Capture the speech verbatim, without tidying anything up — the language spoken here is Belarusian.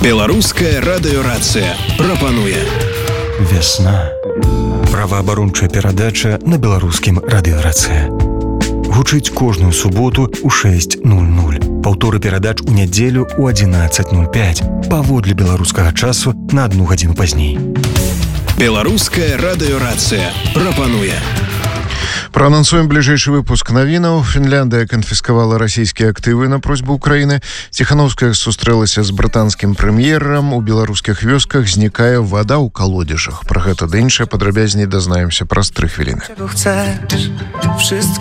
Беларуская радыёрацыя прапануе Вясна. Праваабарончая перадача на беларускім радыёрацыя. Гучыць кожную суботу ў шэсць нуль нуль. Паўторы перадач у нядзелю ў адзінаццаць нуль пяць. Паводле беларускага часу на адну гадзіну пазней. Беларуская радыёрацыя прапануе. Праанансуем бліжэйшы выпуск навінаў. Фінляндыя канфіскавала расійскія актывы на просьбу Украіны. Ціханаўская сустрэлася з брытанскім прэм'ерам. У беларускіх вёсках знікае вада ў калодзежах. Пра гэта ды іншае падрабязней дазнаемся праз тры хвіліны.